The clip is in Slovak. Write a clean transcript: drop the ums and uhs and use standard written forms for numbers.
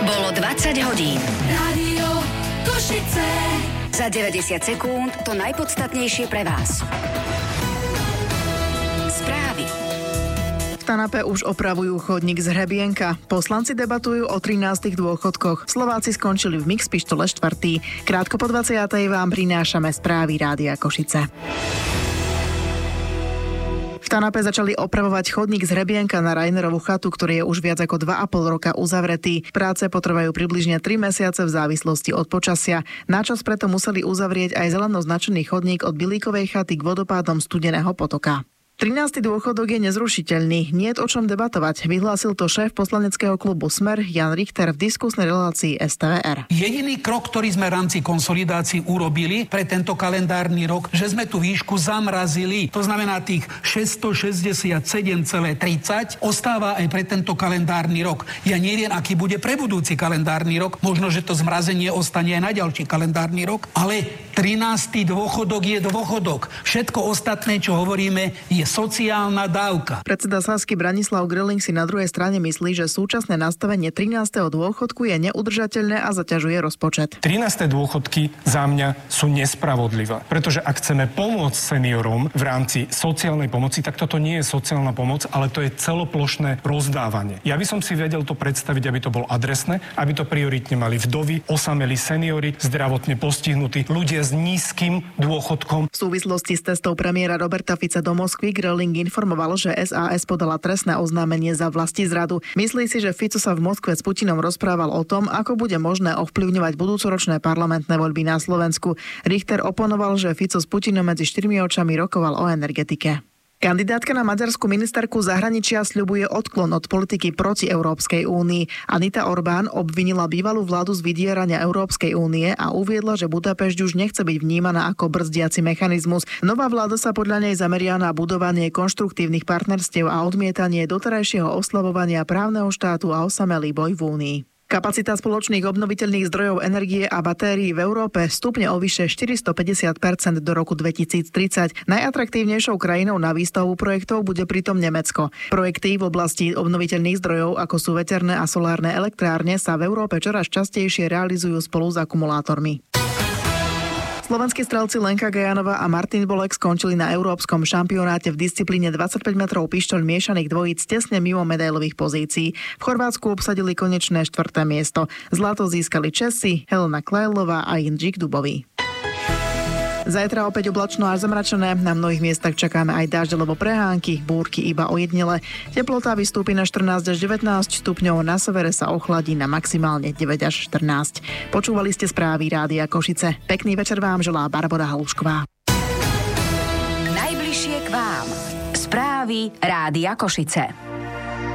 Bolo 20 hodín. Rádio Košice. Za 90 sekúnd to najpodstatnejšie pre vás. Správy. V Tanape už opravujú chodník z Hrebienka. Poslanci debatujú o 13 dôchodkoch. Slováci skončili v mixpištole 4. Krátko po 20. vám prinášame správy Rádia Košice. V Tanape začali opravovať chodník z Hrebienka na Rainerovú chatu, ktorý je už viac ako 2,5 roka uzavretý. Práce potrvajú približne 3 mesiace v závislosti od počasia. Načas preto museli uzavrieť aj zeleno značený chodník od Bilíkovej chaty k vodopádom Studeného potoka. 13. dôchodok je nezrušiteľný, niet o čom debatovať, vyhlásil to šéf poslaneckého klubu Smer Jan Richter v diskusnej relácii STVR. Jediný krok, ktorý sme v rámci konsolidácií urobili pre tento kalendárny rok, že sme tú výšku zamrazili. To znamená tých 667,30 ostáva aj pre tento kalendárny rok. Ja neviem, aký bude pre budúci kalendárny rok. Možno, že to zmrazenie ostane aj na ďalší kalendárny rok, ale 13. dôchodok je dôchodok. Všetko ostatné, čo hovoríme, je sociálna dávka. Predseda Sasky Branislav Grilling si na druhej strane myslí, že súčasné nastavenie 13. dôchodku je neudržateľné a zaťažuje rozpočet. 13. dôchodky za mňa sú nespravodlivé, pretože ak chceme pomôcť seniorom v rámci sociálnej pomoci, tak toto nie je sociálna pomoc, ale to je celoplošné rozdávanie. Ja by som si vedel to predstaviť, aby to bolo adresné, aby to prioritne mali vdovy, osamelí seniori, zdravotne postihnutí, ľudia s nízkym dôchodkom. V súvislosti s cestou premiéra Roberta Fica do Moskvy Grilling informoval, že SAS podala trestné oznámenie za vlastizradu. Myslí si, že Fico sa v Moskve s Putinom rozprával o tom, ako bude možné ovplyvňovať budúcoročné parlamentné voľby na Slovensku. Richter oponoval, že Fico s Putinom medzi 4 očami rokoval o energetike. Kandidátka na maďarskú ministerku zahraničia sľubuje odklon od politiky proti Európskej únii. Anita Orbán obvinila bývalú vládu z vydierania Európskej únie a uviedla, že Budapešť už nechce byť vnímaná ako brzdiaci mechanizmus. Nová vláda sa podľa nej zameria na budovanie konštruktívnych partnerstiev a odmietanie doterajšieho oslabovania právneho štátu a osamelý boj v únii. Kapacita spoločných obnoviteľných zdrojov energie a batérií v Európe stupne o vyše 450% do roku 2030. Najatraktívnejšou krajinou na výstavbu projektov bude pritom Nemecko. Projekty v oblasti obnoviteľných zdrojov, ako sú veterné a solárne elektrárne, sa v Európe čoraz častejšie realizujú spolu s akumulátormi. Slovenskí strelci Lenka Gajanová a Martin Bolek skončili na európskom šampionáte v disciplíne 25 metrov pištoľ miešaných dvojíc tesne mimo medailových pozícií. V Chorvátsku obsadili konečné 4. miesto. Zlato získali Česi, Helena Klajlová a Jindřich Dubový. Zajtra opäť oblačno až zamračené. Na mnohých miestach čakáme aj dážď alebo prehánky, búrky iba ojedinele. Teplota vystúpi na 14 až 19 stupňov, na severe sa ochladí na maximálne 9 až 14. Počúvali ste správy Rádia Košice. Pekný večer vám želá Barbora Halušková. Najbližšie k vám. Správy Rádia Košice.